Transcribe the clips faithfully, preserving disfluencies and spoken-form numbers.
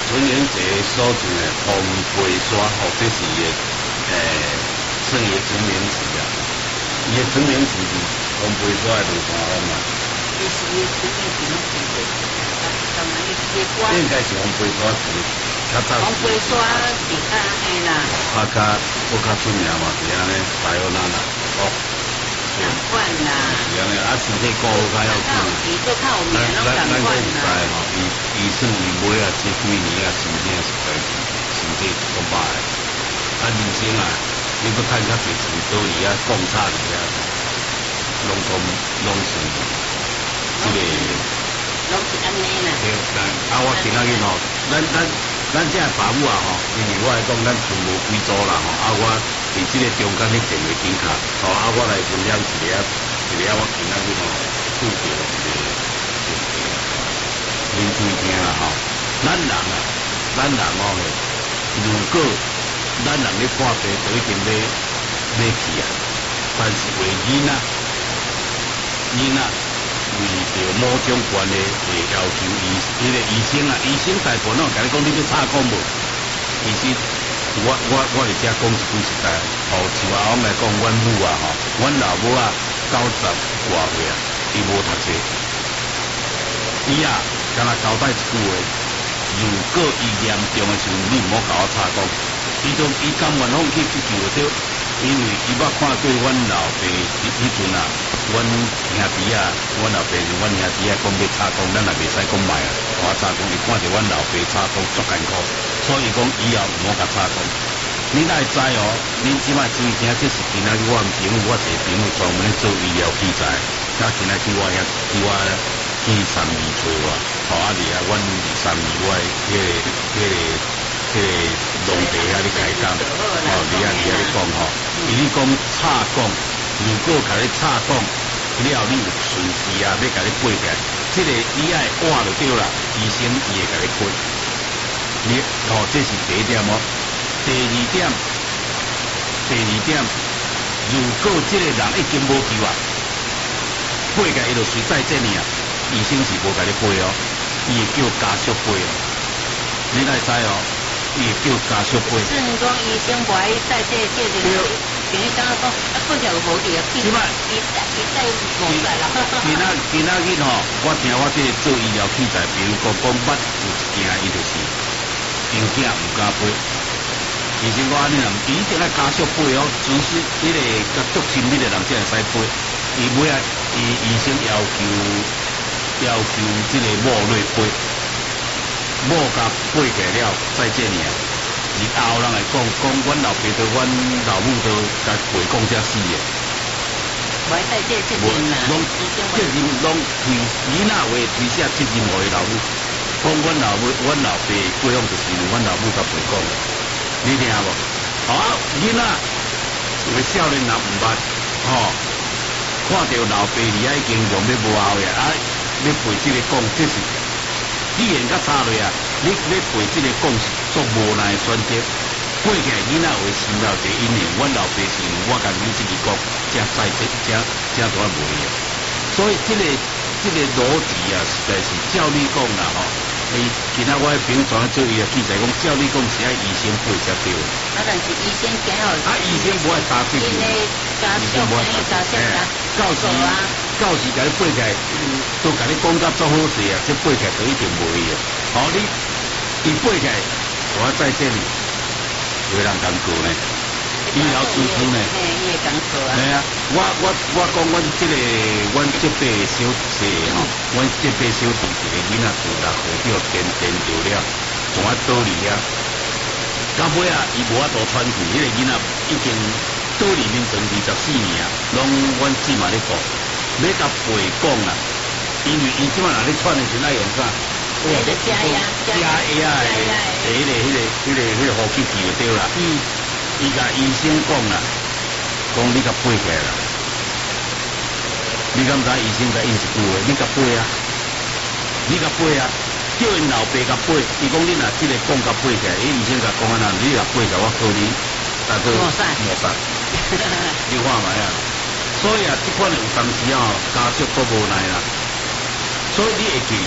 春联节所做的红背刷，哦，这是伊诶，算伊春联词啊。伊的春联词是红背刷的落山风啊。 其实伊春联词拢是个，当然伊个歌。 应该是红背刷词，较早。 红背刷是较嘿啦。 啊，较我较出名嘛，是安尼，台湾人啦，哦。 难怪啦。 是安尼，啊，身体顾好较要紧。 伊都较有名，拢难怪啦。 吼，伊伊算伊买啊，这几年啊，身体啊实在是身体不歹。啊，人生啊，你要趁较侪钱，倒去啊，放差去啊，拢讲拢是这个。 拢是安尼啦。 对，啊，我今仔日吼，咱咱咱这爸母啊吼，因为我来讲，咱厝无几组啦吼，啊，我伫这个中间咧电话顶卡，吼，啊，我来分享一个一个我今仔日吼拄着一个一个啉水听啦吼，咱人啊，咱人哦，如果咱人咧破病，就一定要要去啊，但是为囡仔，囡仔。为着某种权的会要求医，迄个医生啊，医生大部分拢甲你讲，你要插管无？其实我我我伫遮讲一句实在，吼，像阿翁来讲，阮母啊吼，阮老母啊九十外岁啊，伊无读册，伊啊，敢若交代一句话，如果伊严重的时候，你毋好甲我插管，伊就伊甘愿放弃去救着。因为伊捌看过阮老爸迄迄阵啊，阮兄弟啊，阮老爸是阮兄弟啊，讲要插工，咱也袂使讲卖啊，我插工，伊看着阮老爸插工足艰苦，所以讲以后毋好甲插工。你哪会知哦？恁即摆注意听，这是今仔日我毋朋友，我一个朋友专门咧做医疗器材，啊，今仔去我遐去我去三二找我，吼啊，伫啊，阮伫三二我迄个迄个。迄个农地遐咧开工，吼，你啊你啊咧讲吼，伊咧讲插管，如果甲你插管了，你有顺序啊，要甲你背起来，即个你爱换就对啦，医生伊会甲你背。你吼，这是第一点哦。第二点，第二点，如果即个人已经无救啊，背起来伊就随再见你啊，医生是无甲你背哦，伊会叫家属背哦，你哪会知哦？伊会叫家属背。 是你讲医生无爱在这这个，等于刚刚讲啊，背起来无伫啊，伊伊伊在无在啦。 今仔今仔日吼，我听我这做医疗器材，比如讲讲捌有一件，伊就是病囝毋敢背。医生讲安尼啦，伊一定爱家属背哦，只是迄个甲足亲密的人才会使背。伊尾啊，伊医生要求要求这个某类背。某甲背起来了，再见你啊！而后人来讲，讲阮老爸对阮老母都甲背讲遮死的。 无在这责任啦， 拢责任拢推囡仔话推卸责任互伊老母。讲阮老母，阮老爸过往就是因为阮老母甲背讲的，你听无？好，囡仔有个少年人毋捌，吼、哦，看到老爸离啊已经用要无效的啊，要背这个讲，这是。语言较差落啊！你要背这个讲是做无奈的选择，背起来囡仔会心了第一年，阮老爸是我甲你自己讲，正在这正正大无理啊！所以这个这个逻辑啊，实在是照你讲啦吼。你其他我的朋友传做伊的记载讲，照你讲是爱医生背才对。 啊，但是医生惊好。 啊，医生不爱打这个。 因为家属朋友家属啦， 告诉啊。到时甲你背起来，都甲你讲甲足好势啊！这背起来就一定无去啊！好，你你背起来，我再见你，有人讲过呢，医疗知识呢？ 嘿，伊会讲过啊。 系啊，我我我讲阮这个阮这辈小弟吼，阮这辈小弟一个囡仔自六岁叫电电着了，从啊倒里啊，到尾啊，伊无法度喘气，迄、那个囡仔已经倒里面长二十四年啊，拢阮姊嘛咧讲。要甲背讲啦，因为伊即摆若咧喘的时阵爱用啥？ 迄个加压加压的，第一个迄个迄个迄个呼吸器就对啦。嗯，伊甲医生讲啦，讲你甲背起来啦。你敢知医生甲应一句话？你甲背啊，你甲背啊，叫因老爸甲背。伊讲你若即个讲甲背起来，伊医生甲讲安那，你若背起来，我告你，大哥抹杀， 抹杀，你看卖啊。所以啊，即款有当时啊，家属都无奈啦。所以你会记，你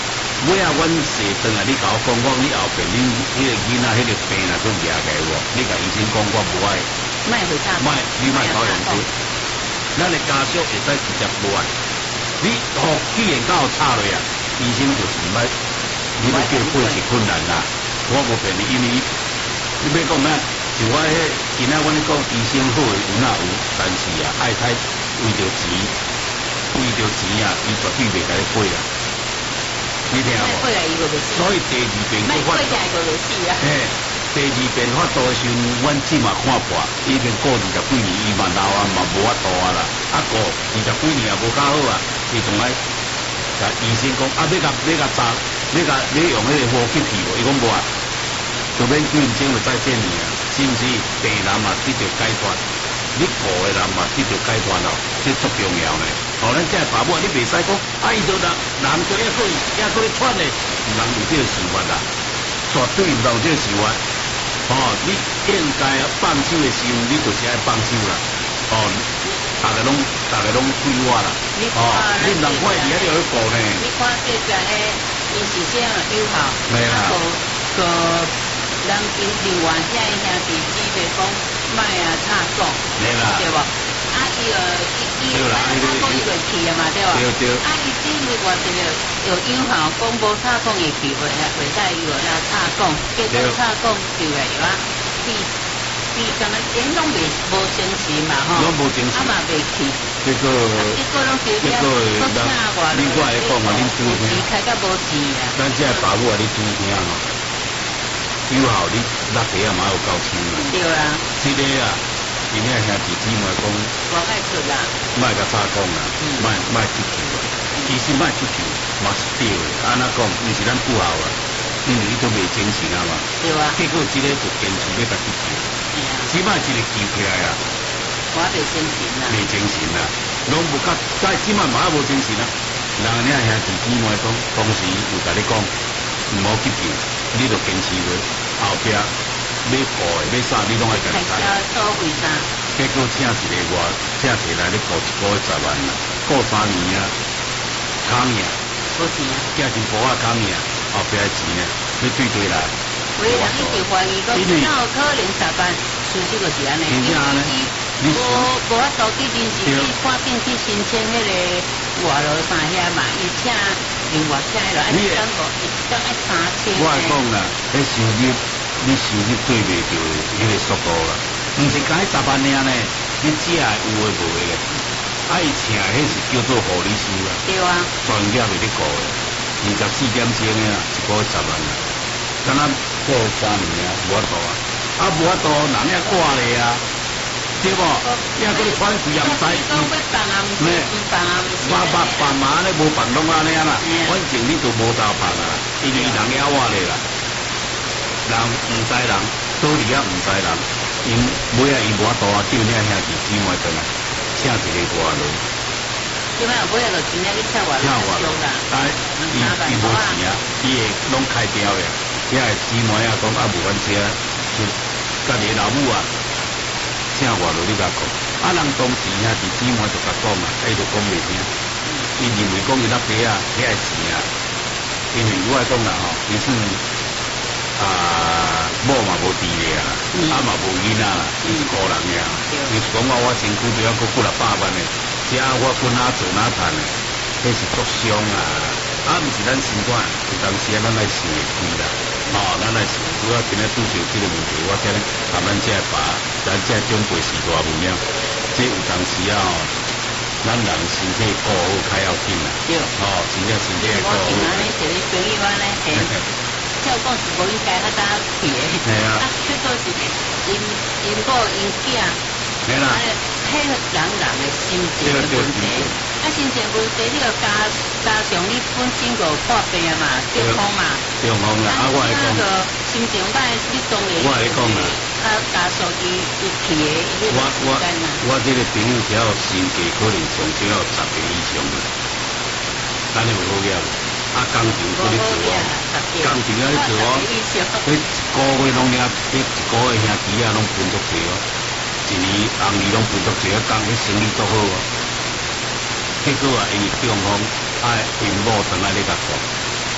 尾啊，阮坐转来，你甲我讲，我你后边恁迄个囡仔迄个病若佫掠起无？你甲医生讲，我无爱。 卖回差。 卖，你卖保养车。咱的家属会使直接报案。你哦，既然到差落啊，医生就是唔爱，你要叫过是困难啦。我无骗你，因为你要讲咩？像我迄今仔阮咧讲医生好诶有哪有，但是啊，爱太为着钱，为着钱啊，伊绝对袂甲你过啊。你听无？所以第二遍我发，嘿，第二遍发作诶时阵，阮即嘛看破，已经过二十几年，伊嘛老啊，嘛无法度啊啦。啊过二十几年也无较好啊，伊仲来甲医生讲啊，要甲要甲扎，要甲要用迄个呼吸器无？伊讲无啊，就免几分钟就再见你啊，是毋是？病人嘛得到解脱，你顾诶人嘛得到解脱咯，这足重要呢。哦，咱这爸母你袂使讲，啊伊就人人就抑个抑个咧喘咧，人有这个想法啦，绝对唔有这个想法。哦，你应该放手的时候，你就是爱放手啦。哦，大家拢大家拢对我啦。哦，你唔通怪伊喺度去顾呢。 你看这个咧，因是这样友好， 没啦。 个个人因另外遐兄弟姊妹讲，卖啊差讲， 没啦， 对无？啊，伊个伊伊啊，差讲伊就去啊嘛，对无？ 对对。 啊，伊姊妹话一个有友好，讲无差讲会去，袂袂使伊个要差讲，结果差讲就会有啊，比比敢若因拢袂无诚实嘛吼， 拢无诚实， 啊嘛袂去。 结果结果拢叫结果咱恁我来讲啊，恁拄听， 开甲无钱啊。 咱这爸母啊，你拄听吼，友好你六个啊嘛有够亲啊。 对啊。 这个啊。今仔兄弟姊妹讲， 我爱出啦， 莫甲早讲啦，莫莫出去啊。其实莫出去嘛是对的，安那讲，毋是咱不好啊，因为伊都未精神啊嘛。 对啊。 结果即个就坚持要甲去救，只摆一个救起来啊。 我未精神啦。 未精神啦，拢无甲，在即摆嘛无精神啊。人遐兄弟姊妹讲，当时有甲你讲，毋好去救，你就坚持落，后壁。要顾的，要啥你拢爱家己知。结果请一个我，请起来你顾一个月十万啦，顾三年啊，扛赢。 无钱啊。 寄钱无法扛赢，后壁的钱呢，要对对来。 有人一直怀疑讲，哪有可能十万出这个钱呢？因为伊无无法度去临时去赶紧去申请迄个外劳啥遐嘛，伊请另外请落，啊，你讲个一讲爱三千。 我讲啦，迄收入。你收入对袂着迄个速度啦，毋是讲十万尔呢，你只系有诶无诶咧，啊伊请迄是叫做护理师啦， 对啊， 专业袂得顾诶，二十四点钟诶啦，一个月十万啦，敢若过三年啊，无法度啊，啊无法度，人遐挂咧啊，对无？遐个款费也毋知， 咩？ 捌捌办嘛咧，无办拢安尼啊啦，反正你都无得办啊，因为人遐话咧啦。人唔知人，倒里啊唔知人，因尾啊伊无法度啊，叫遐兄弟姊妹转来，请一个外劳。 即摆尾啊就真正去请外劳，请啦。 但伊伊无钱啊，伊会拢开掉嘅。遐个姊妹啊讲啊无阮车，就家己老母啊，请外劳你甲讲，啊人当时兄弟姊妹就甲讲啊，伊就讲袂听，伊认为讲伊那边啊，遐个钱啊，因为我讲啦吼，伊是。啊，某嘛无地咧啊，啊嘛无囡仔啦，伊是孤人呀。伊是讲我我身躯都要搁几六百万咧，只我滚哪做哪赚咧，迄是足伤啊！啊，毋是咱心肝，有当时啊，咱来想会开啦。哦，咱来想，主要今日拄着即个问题，我今日含咱这爸，咱这长辈是大母了，这有当时啊吼，咱人身体顾好较要紧啦。 对。 哦，真正身体要顾好。 我平安咧，一个朋友安尼嘿。照讲是无应该较早去的，啊，结果是因因某因囝，啊，迄人人的心情的问题，啊，心情问题，你个加加上你本身个破病嘛，中风嘛， 中风啦，啊，我来讲， 心情歹，你当然我来讲啦， 啊，加上伊伊去的， 我我我这个朋友只要身体可能上少要十个以上的，咱就好了。啊，工程嗰啲做哦，工程嗰啲做哦，佢一個月攏領，佢一個月兄弟啊，攏分足濟哦，一年紅利攏分足濟，工佢生意足好哦。結果啊，因為中風，啊，因某轉來咧甲講，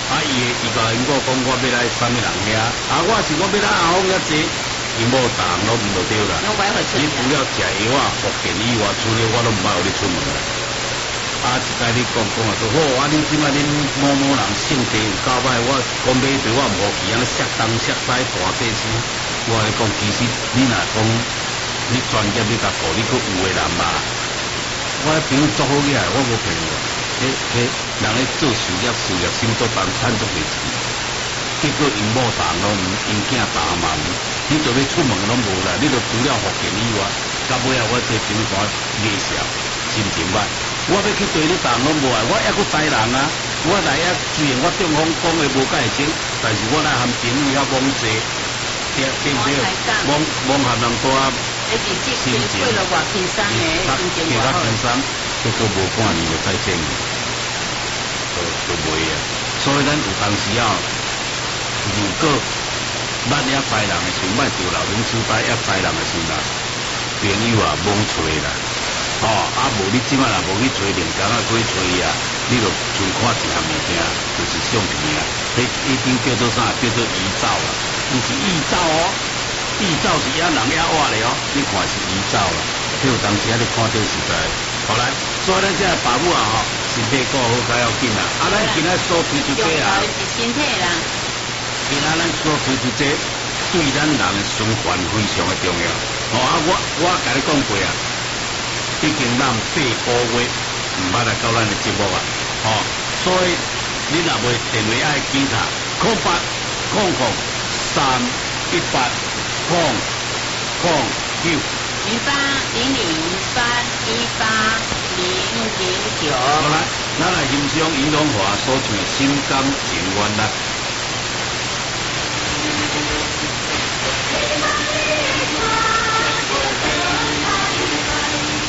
啊，伊伊甲因我讲，我要来啥物人遐，啊，我是我要来阿峰遐坐，因某逐项拢毋着对啦。你除了食药啊、福建以外，厝里我拢毋捌有你出门啦。啊，一摆你讲讲啊，说好啊，恁即摆恁某某人性地有够歹，我讲买对我毋好去，安尼摔东摔西大细声。我来讲，其实你若讲你专业你甲顾，你佫有诶人嘛。我迄朋友做好起来，我无骗你。迄迄人咧做事业，事业心足重，趁足袂钱。结果因某逐项拢毋，因囝逐项嘛毋，你做要出门拢无啦，你著除了福建以外，到尾啊，我做酒馆夜宵，心情歹。我要去对你逐项拢无啊，我还佫知人啊。我来遐虽然我中风讲诶无介清，但是我来含朋友遐懵济，对对不对？懵懵含人多啊，心情，过了偌轻松诶，心情偌好。结果无半年就再见，就就袂啊。所以咱有当时啊，如果捌遐知人诶时，莫着老人痴呆；遐知人诶时啦，朋友啊懵找啦。哦，啊无你即摆若无去找另家啊，去找伊啊，你着像看一项物件，就是相片啊。迄一定叫做啥？叫做遗照啦，毋是遗照哦。遗照是遐人遐活咧哦，你看是遗照啦。迄有当时啊，你看到实在。好来，所以咱这爸母啊，吼，身体顾好较要紧啦。啊，咱今仔所推出这啊， 是身体啦。 今仔咱所推出这，对咱人的循环非常的重要。哦啊，我我甲你讲过啊，已经咱八个月毋捌来到咱的节目啊。哦，所以你若袂电话爱记下，空八空空三一八空空九。 零八零零八一八零零九。 好来，咱来欣赏尹荣华所唱的《心甘情愿》啦。